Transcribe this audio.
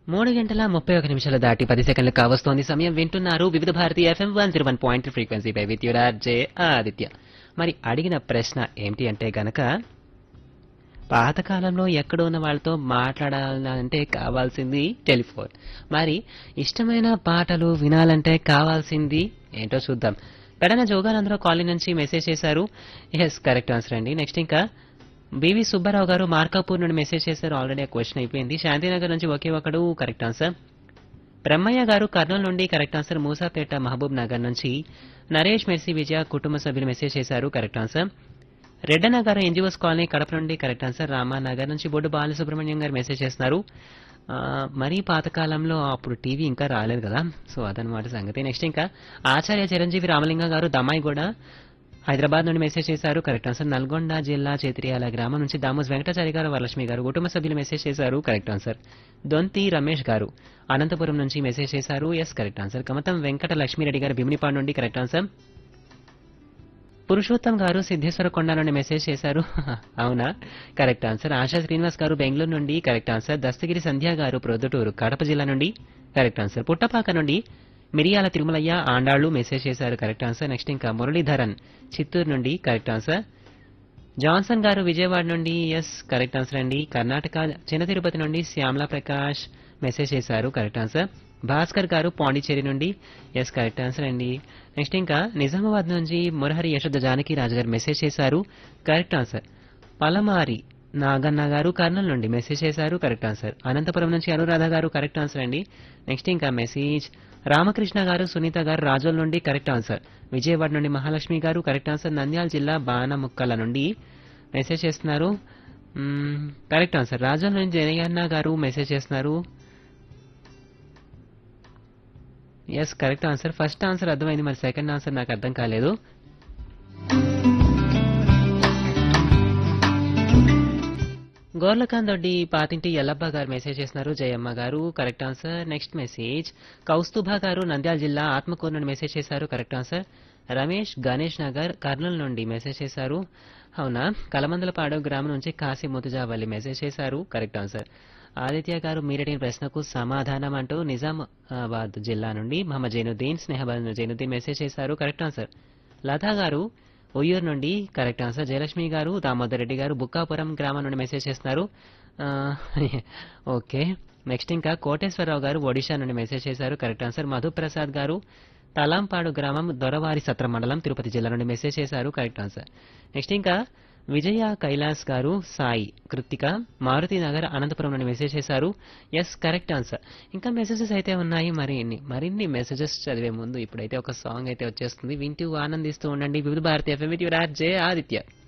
3:31 దాటి 10 సెకండ్లు కావస్తోంది సమయం. వింటున్నారు వివిధ Bharati FM 101.3 ఫ్రీక్వెన్సీపై with your RJ Aditya. మరి అడిగిన ప్రశ్న ఏంటి అంటే గనక, పాతకాలంలో ఎక్కడో ఉన్న వాళ్ళతో మాట్లాడాలంటే కావాల్సింది టెలిఫోన్. మరి ఇష్టమైన పాటలు వినాలంటే కావాల్సింది ఏంటో చూద్దాం. పెడన జోగానందరూ కాలనీ నుంచి మెసేజ్ చేశారు. ఎస్, కరెక్ట్ ఆన్సర్ అండి. నెక్స్ట్ ఇంకా బివి సుబ్బారావు గారు మార్కాపూర్ నుండి మెసేజ్ చేశారు. ఆల్రెడీ ఆ క్వశ్చన్ అయిపోయింది. శాంతినగర్ నుంచి ఒకే ఒకడు కరెక్ట్ ఆన్సర్. బ్రహ్మయ్య గారు కర్నూలు నుండి కరెక్ట్ ఆన్సర్. మూసాపేట మహబూబ్ నగర్ నుంచి నరేష్ మెర్సీ విజయ కుటుంబ సభ్యులు మెసేజ్ చేశారు. Correct answer. రెడ్డన్న గారు ఎన్జిఓస్ కాలనీ కడప నుండి కరెక్ట్ ఆన్సర్. రామానగర్ నుంచి బొడ్డు బాలసుబ్రహ్మణ్యం గారు మెసేజ్ చేస్తున్నారు. మరీ పాతకాలంలో అప్పుడు టీవీ ఇంకా రాలేదు కదా, సో అదనమాట సంగతి. నెక్స్ట్ ఇంకా ఆచార్య చిరంజీవి రామలింగ గారు దమ్మాయి కూడా హైదరాబాద్ నుండి మెసేజ్ చేశారు. Correct answer. నల్గొండ జిల్లా చేతిరియాల గ్రామం నుంచి దామోస్ వెంకటాచారి గారు వరలక్ష్మి గారు కుటుంబ సభ్యులు మెసేజ్ చేశారు. Correct answer. దొంతి రమేష్ గారు అనంతపురం నుంచి మెసేజ్ చేశారు. Yes, correct answer. Kamatham Venkata Lakshmi Reddy గారు భీమినిపాడు నుండి కరెక్ట్ ఆన్సర్. పురుషోత్తం గారు సిద్ధేశ్వర కొండ నుండి మెసేజ్ చేశారు. అవునా, కరెక్ట్ ఆన్సర్. ఆశా శ్రీనివాస్ గారు బెంగళూరు నుండి కరెక్ట్ ఆన్సర్. దస్తగిరి సంధ్య గారు ప్రొద్దుటూరు కడప జిల్లా నుండి కరెక్ట్ ఆన్సర్. పుట్టపాక నుండి మిరియాల తిరుమలయ్య ఆండాళ్లు మెసేజ్ చేశారు. Correct answer. నెక్స్ట్ ఇంకా మురళీధరన్ చిత్తూరు నుండి కరెక్ట్ ఆన్సర్. జాన్సన్ గారు విజయవాడ నుండి ఎస్, కరెక్ట్ ఆన్సర్ అండి. కర్ణాటక చిన్న తిరుపతి నుండి శ్యామలా ప్రకాష్ మెసేజ్ చేశారు. Correct answer. భాస్కర్ గారు పాండిచేరి నుండి ఎస్, కరెక్ట్ ఆన్సర్ అండి. నెక్స్ట్ ఇంకా నిజామాబాద్ నుంచి మురహరి యశోద జానకి రాజు గారు మెసేజ్ చేశారు. Correct answer. పలమారి నాగన్న గారు కర్నూలు నుండి మెసేజ్ చేశారు. Correct answer. అనంతపురం నుంచి అనురాధ గారు కరెక్ట్ ఆన్సర్ అండి. నెక్స్ట్ ఇంకా మెసేజ్ రామకృష్ణ గారు సునీత గారు రాజోల్ నుండి కరెక్ట్ ఆన్సర్. విజయవాడ నుండి మహాలక్ష్మి గారు కరెక్ట్ ఆన్సర్. నంద్యాల జిల్లా బాణముక్కల నుండి మెసేజ్ చేస్తున్నారు. Correct answer. రాజోల్ నుండి జయన్న గారు మెసేజ్ చేస్తున్నారు. Yes, correct answer. First answer అర్థమైంది, మరి సెకండ్ ఆన్సర్ నాకు అర్థం కాలేదు. గోర్లకాంత్ దొడ్డి పాతింటి ఎల్లబ్బ గారు మెసేజ్ చేస్తున్నారు. జయమ్మ గారు correct answer. Next message Kaustubha గారు నంద్యాల జిల్లా ఆత్మకూరు నుండి మెసేజ్ చేశారు. Correct answer. రమేష్ గణేష్ నగర్ కర్నూలు నుండి మెసేజ్ చేశారు. అవునా, కలమందలపాడు గ్రామం నుంచి కాశీ ముతుజావల్లి మెసేజ్ చేశారు. Correct answer. ఆదిత్య గారు మీరడిగిన ప్రశ్నకు సమాధానం అంటూ నిజామాబాద్ జిల్లా నుండి మహమ్మద్ జైనుద్దీన్ స్నేహబాద్ జైనుద్దీన్ మెసేజ్ చేశారు. Correct answer. లతా గారు ఉయ్యూరు నుండి కరెక్ట్ ఆన్సర్. జయలక్ష్మి గారు దామోదర్ రెడ్డి గారు బుక్కాపురం గ్రామం నుండి మెసేజ్ చేస్తున్నారు. ఓకే. నెక్స్ట్ ఇంకా కోటేశ్వరరావు గారు ఒడిషా నుండి మెసేజ్ చేశారు. Correct answer. మధుప్రసాద్ గారు తలాంపాడు గ్రామం దొరవారి సత్ర మండలం తిరుపతి జిల్లా నుండి మెసేజ్ చేశారు. Correct answer. నెక్స్ట్ ఇంకా విజయ కైలాస్ గారు సాయి కృతిక మారుతి నగర్ అనంతపురం నుండి మెసేజ్ చేశారు. Yes, correct answer. ఇంకా మెసేజెస్ అయితే ఉన్నాయి మరిన్ని మెసేజెస్ చదివే ముందు ఇప్పుడైతే ఒక సాంగ్ అయితే వచ్చేస్తుంది. వింటూ ఆనందిస్తూ ఉండండి. వివిధ Bharati FM with your RJ Aditya.